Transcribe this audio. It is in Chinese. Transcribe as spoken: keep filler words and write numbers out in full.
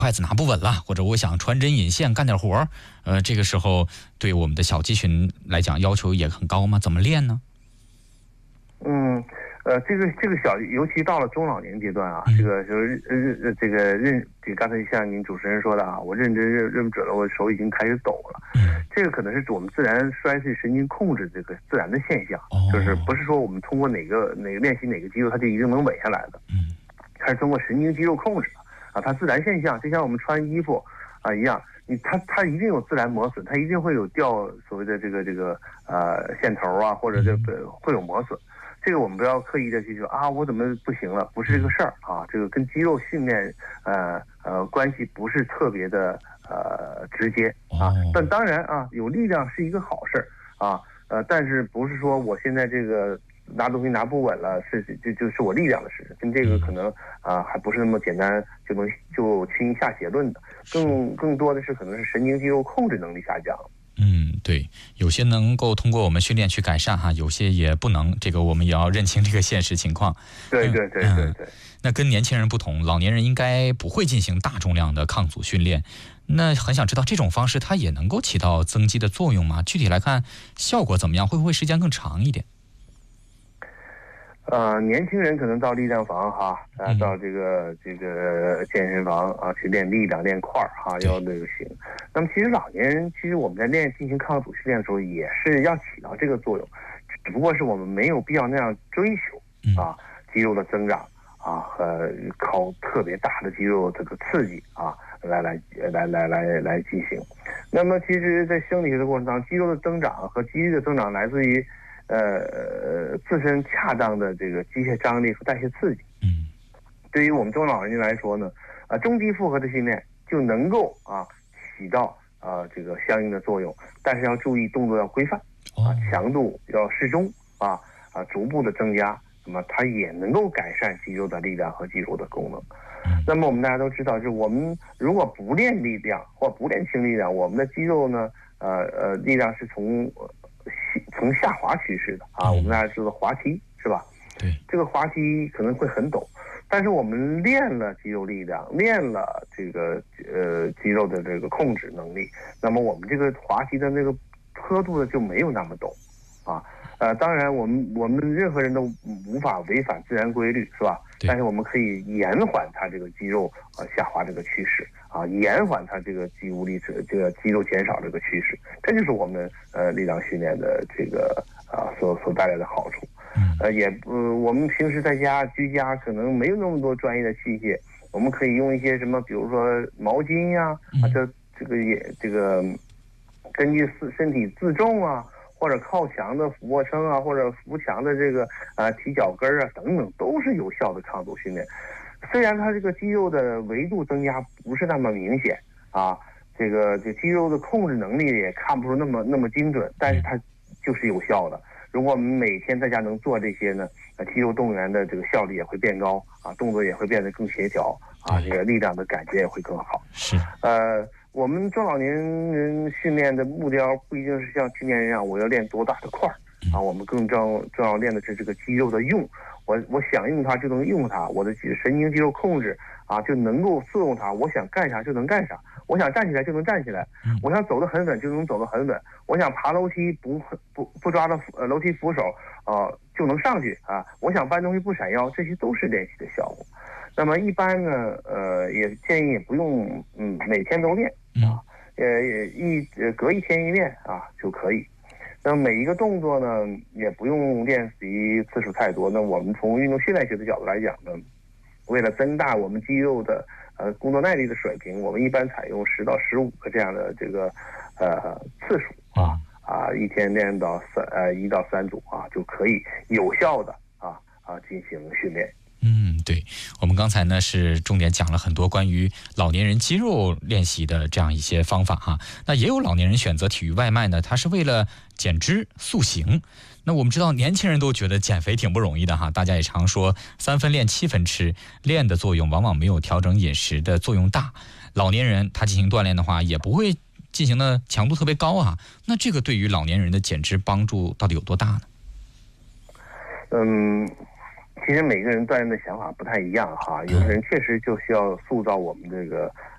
筷子拿不稳了，或者我想穿针引线干点活，呃，这个时候对我们的小肌群来讲要求也很高吗？怎么练呢？ 嗯，呃，这个这个小，尤其到了中老年阶段啊，嗯、这个就是呃这个认，这刚才像您主持人说的啊，我认真认认不准了，我手已经开始抖了。嗯，这个可能是我们自然衰退神经控制这个自然的现象，哦、就是不是说我们通过哪个哪个练习哪个肌肉它就一定能稳下来的。嗯，它是通过神经肌肉控制的啊，它自然现象，就像我们穿衣服啊一样。你它它一定有自然磨损，它一定会有掉所谓的这个这个呃线头啊，或者这个会有磨损。这个我们不要刻意的去说啊，我怎么不行了？不是这个事儿啊，这个跟肌肉训练呃呃关系不是特别的呃直接啊。但当然啊，有力量是一个好事儿啊，呃，但是不是说我现在这个拿东西拿不稳了，是就就是我力量的事，跟这个可能啊还不是那么简单就能就轻易下结论的，更更多的是可能是神经肌肉控制能力下降。 嗯，对，有些能够通过我们训练去改善哈，有些也不能，这个我们也要认清这个现实情况。 对对对对对、嗯。 那跟年轻人不同，老年人应该不会进行大重量的抗阻训练。那很想知道这种方式它也能够起到增肌的作用吗？具体来看效果怎么样？会不会时间更长一点？ 呃，年轻人可能到力量房哈，啊，到这个这个健身房啊去练力量、练块儿哈，要这个行。那么其实老年人，其实我们在练进行抗阻训练的时候，也是要起到这个作用，只不过是我们没有必要那样追求啊肌肉的增长啊和靠特别大的肌肉这个刺激啊来来来来来来进行。那么其实，在生理学的过程当中，肌肉的增长和肌力的增长来自于。呃，自身恰当的这个机械张力和代谢刺激，嗯，对于我们中老年人来说呢，啊，中低负荷的训练就能够啊起到啊这个相应的作用，但是要注意动作要规范，啊，强度要适中，啊啊逐步的增加，那么它也能够改善肌肉的力量和肌肉的功能。那么我们大家都知道，就是我们如果不练力量或不练轻力量，我们的肌肉呢，呃呃，力量是从从下滑趋势的啊，我们大家知道滑梯是吧？ 对， 这个滑梯可能会很陡，但是我们练了肌肉力量，练了这个呃肌肉的这个控制能力，那么我们这个滑梯的那个坡度呢就没有那么陡啊。呃，当然我们我们任何人都无法违反自然规律是吧？但是我们可以延缓它这个肌肉呃下滑这个趋势啊，延缓它这个肌无力这个肌肉减少这个趋势，这就是我们呃力量训练的这个啊所所带来的好处。呃，也呃我们平时在家居家可能没有那么多专业的器械，我们可以用一些什么，比如说毛巾呀、啊，啊这这个也这个根据身身体自重啊。或者靠墙的俯卧撑啊，或者扶墙的这个啊提脚跟啊等等，都是有效的抗阻训练。虽然它这个肌肉的维度增加不是那么明显啊，这个这肌肉的控制能力也看不出那么那么精准，但是它就是有效的。如果我们每天在家能做这些呢，呃，肌肉动员的这个效率也会变高啊，动作也会变得更协调啊，这个力量的感觉也会更好。 是， 呃。我们中老年人训练的目标不一定是像青年人一样，我要练多大的块儿啊，我们更重重要练的是这个肌肉的用，我我想用它就能用它，我的神经肌肉控制啊就能够作用它，我想干啥就能干啥，我想站起来就能站起来，我想走得很稳就能走得很稳，我想爬楼梯不不不抓着呃楼梯扶手啊就能上去啊，我想搬东西不闪腰，这些都是练习的效果。那么一般呢，呃，也建议也不用，嗯，每天都练啊，呃，一呃隔一天一练啊就可以。那么每一个动作呢，也不用练习次数太多。那我们从运动训练学的角度来讲呢，为了增大我们肌肉的呃工作耐力的水平，我们一般采用十到十五个这样的这个呃次数啊啊，一天练到三呃一到三组啊，就可以有效的啊啊进行训练。 嗯，对，我们刚才呢是重点讲了很多关于老年人肌肉练习的这样一些方法哈。那也有老年人选择体育外卖呢，他是为了减脂塑形。那我们知道年轻人都觉得减肥挺不容易的哈，大家也常说三分练七分吃，练的作用往往没有调整饮食的作用大。老年人他进行锻炼的话，也不会进行的强度特别高啊。那这个对于老年人的减脂帮助到底有多大呢？ 嗯。其实每个人锻炼的想法不太一样哈，有的人确实就需要塑造我们这个